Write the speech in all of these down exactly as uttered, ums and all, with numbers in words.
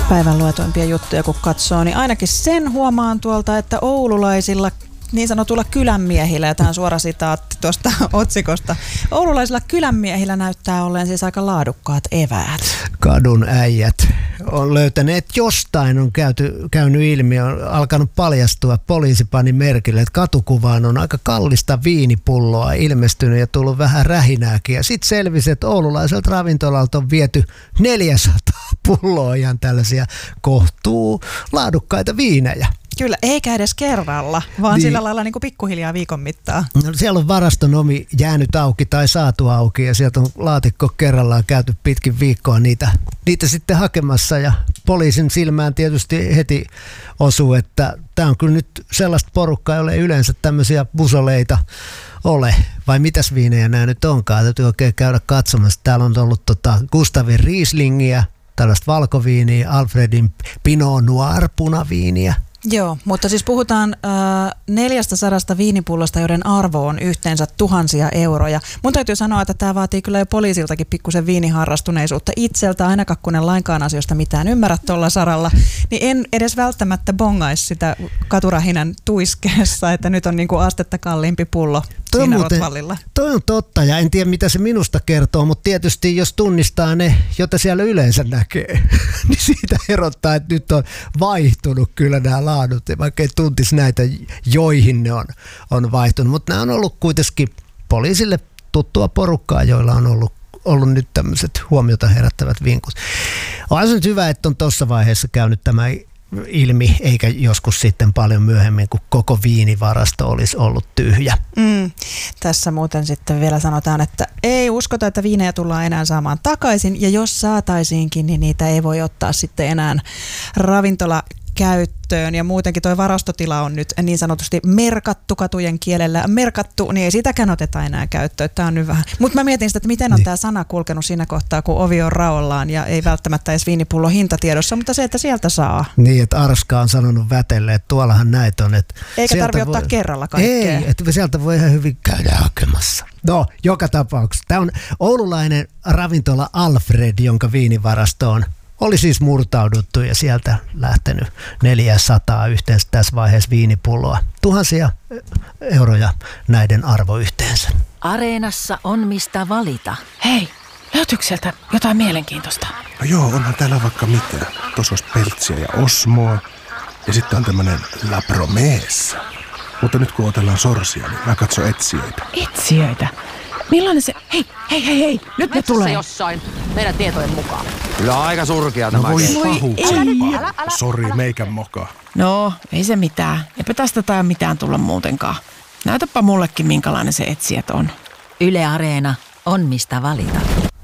Päivän luetuimpia juttuja kun katsoo, niin ainakin sen huomaan tuolta, että oululaisilla niin sanotulla kylänmiehillä, ja tämä on suora sitaatti tuosta otsikosta, oululaisilla kylänmiehillä näyttää olleen siis aika laadukkaat eväät. Kadun äijät on löytäneet, jostain on käyty, käynyt ilmi, on alkanut paljastua, poliisi pani merkille, että katukuvaan on aika kallista viinipulloa ilmestynyt ja tullut vähän rähinääkin. Ja sitten selvisi, että oululaiselta ravintolalta on viety neljäsataa pulloa ihan tällaisia kohtuu laadukkaita viinejä. Kyllä, eikä edes kerralla, vaan niin. Sillä lailla niin kuin pikkuhiljaa viikon mittaan. No, siellä on varaston omi jäänyt auki tai saatu auki ja sieltä on laatikko kerrallaan käyty pitkin viikkoa niitä, niitä sitten hakemassa. Ja poliisin silmään tietysti heti osuu, että tämä on kyllä nyt sellaista porukkaa, jolle ei yleensä tämmöisiä busoleita ole. Vai mitäs viinejä nämä nyt onkaan? Täytyy oikein käydä katsomassa. Täällä on ollut tota Gustavin Rieslingiä, tällaista valkoviiniä, Alfredin Pinot Noir punaviiniä. Joo, mutta siis puhutaan äh, neljästäsadasta viinipullosta, joiden arvo on yhteensä tuhansia euroja. Mun täytyy sanoa, että tämä vaatii kyllä jo poliisiltakin pikkusen viiniharrastuneisuutta itseltä, ainakaan kun en lainkaan asioista mitään ymmärrä tuolla saralla, niin en edes välttämättä bongaisi sitä katurahinan tuiskeessa, että nyt on niinku astetta kalliimpi pullo toi siinä Rotvallilla. Toi on totta, ja en tiedä mitä se minusta kertoo, mutta tietysti jos tunnistaa ne, joita siellä yleensä näkee, niin siitä erottaa, että nyt on vaihtunut kyllä nämä laadut, vaikka ei tuntisi näitä, joihin ne on, on vaihtunut. Mutta nämä on ollut kuitenkin poliisille tuttua porukkaa, joilla on ollut, ollut nyt tämmöiset huomiota herättävät vinkut. On se nyt hyvä, että on tuossa vaiheessa käynyt tämä ilmi, eikä joskus sitten paljon myöhemmin, kun koko viinivarasto olisi ollut tyhjä. Mm. Tässä muuten sitten vielä sanotaan, että ei uskota, että viinejä tullaan enää saamaan takaisin, ja jos saataisiinkin, niin niitä ei voi ottaa sitten enää ravintola käyttöön, ja muutenkin tuo varastotila on nyt niin sanotusti merkattu katujen kielellä. Merkattu, niin ei sitäkään oteta enää käyttöön. Tämä on nyt vähän. Mutta mä mietin sitä, että miten on niin. Tämä sana kulkenut siinä kohtaa, kun ovi on raollaan ja ei välttämättä edes viinipullo hintatiedossa, mutta se, että sieltä saa. Niin, että Arska on sanonut Vätelle, että tuollahan näitä on. Että eikä tarvitse voi ottaa kerralla kaikkea. Ei, että sieltä voi ihan hyvin käydä hakemassa. No, joka tapauksessa. Tämä on oululainen ravintola Alfred, jonka viinivarasto on oli siis murtauduttu ja sieltä lähtenyt neljäsataa yhteensä tässä vaiheessa viinipulloa. Tuhansia euroja näiden arvo yhteensä. Areenassa on mistä valita. Hei, löytyykö sieltä jotain mielenkiintoista? No joo, onhan täällä vaikka mitä. Tuossa olisi peltsiä ja osmoa ja sitten on tämmönen La Promessa. Mutta nyt kun otellaan sorsia, niin mä katson etsijöitä. Etsijöitä? Millainen se... Hei, hei, hei, hei, nyt ne tulee. Jossain, meidän tietojen mukaan. Kyllä aika surkea tämä. No voi pahuksempaa. Sori, meikän moka. No, ei se mitään. Eipä tästä tai mitään tulla muutenkaan. Näytäpä mullekin, minkälainen se etsijät on. Yle Areena on mistä valita.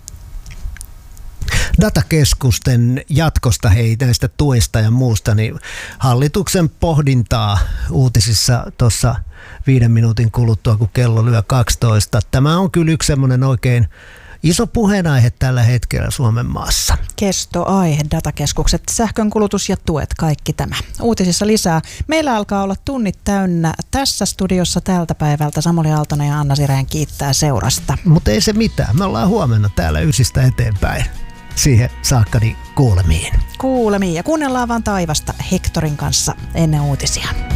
Datakeskusten jatkosta, hei, näistä tuista ja muusta, niin hallituksen pohdintaa uutisissa tuossa viiden minuutin kuluttua, kun kello lyö kaksitoista. Tämä on kyllä yksi semmoinen oikein iso puheenaihe tällä hetkellä Suomen maassa. Kestoaihe, datakeskukset, sähkönkulutus ja tuet, kaikki tämä. Uutisissa lisää. Meillä alkaa olla tunnit täynnä tässä studiossa tältä päivältä. Samuli Aaltonen ja Anna Sireen kiittää seurasta. Mutta ei se mitään. Me ollaan huomenna täällä ysistä eteenpäin. Siihen saakka niin kuulemiin. Kuulemiin ja kuunnellaan vaan taivasta Hektorin kanssa ennen uutisia.